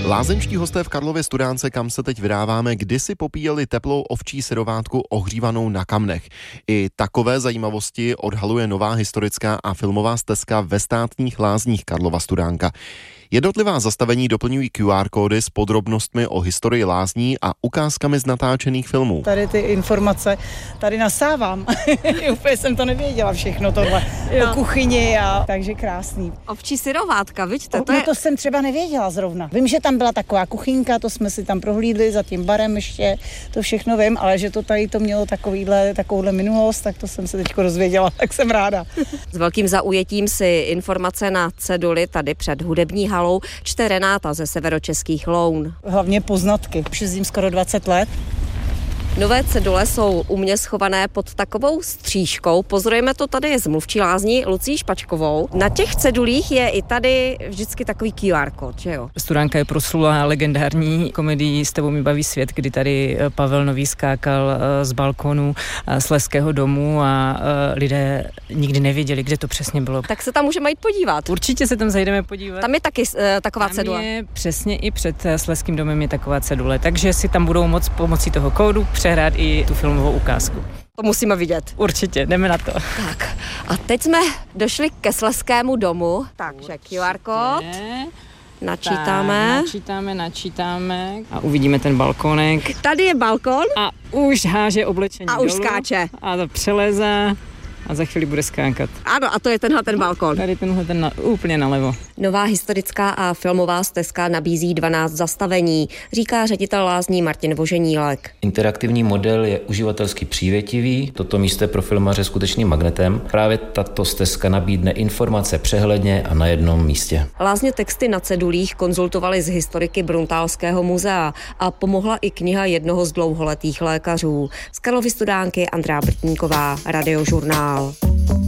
Lázeňští hosté v Karlově Studánce, kam se teď vydáváme, kdysi popíjeli teplou ovčí syrovátku ohřívanou na kamnech. I takové zajímavosti odhaluje nová historická a filmová stezka ve státních lázních Karlova Studánka. Jednotlivá zastavení doplňují QR kódy s podrobnostmi o historii lázní a ukázkami z natáčených filmů. Tady ty informace tady nasávám. Úplně jsem to nevěděla všechno tohle. O kuchyni a takže krásný. Ovčí syrovátka, vidíte? To jsem třeba nevěděla zrovna. Vím, že tam byla taková kuchynka, to jsme si tam prohlídli za tím barem ještě, to všechno vím, ale že to tady to mělo takovouhle minulost, tak to jsem se teďko dozvěděla, tak jsem ráda. S velkým zaujetím si informace na ceduli tady před hudební halou čte Renáta ze Severočeských Loun. Hlavně poznatky. Už jezdím skoro 20 let. Nové cedule jsou umě schované pod takovou stříškou. Pozorujeme to tady z mluvčí lázní Lucí Špačkovou. Na těch cedulích je i tady vždycky takový QR kód, že jo? Studánka je proslulá legendární komedií S tebou mi baví svět, kdy tady Pavel Nový skákal z balkonu Slezského domu a lidé nikdy nevěděli, kde to přesně bylo. Tak se tam můžeme jít podívat. Určitě se tam zajdeme podívat. Tam je taky taková cedule. Tam je přesně i před Slezským domem je taková cedule, takže si tam budou moct pomocí toho kódu přehrát i tu filmovou ukázku. To musíme vidět. Určitě, jdeme na to. Tak a teď jsme došli ke Slezskému domu, takže QR kód. Načítáme. Načítáme a uvidíme ten balkónek. Tady je balkon. A už háže oblečení a dolů. Už skáče. A to přelézá a za chvíli bude skákat. Ano, a to je tenhle ten balkon. Tady úplně nalevo. Nová historická a filmová stezka nabízí 12 zastavení, říká ředitel lázní Martin Voženílek. Interaktivní model je uživatelsky přívětivý, toto místo je pro filmaře skutečným magnetem. Právě tato stezka nabídne informace přehledně a na jednom místě. Lázně texty na cedulích konzultovali s historiky Bruntálského muzea a pomohla i kniha jednoho z dlouholetých lékařů. Z Karlovy Studánky Andrea Brtníková, Radiožurnál.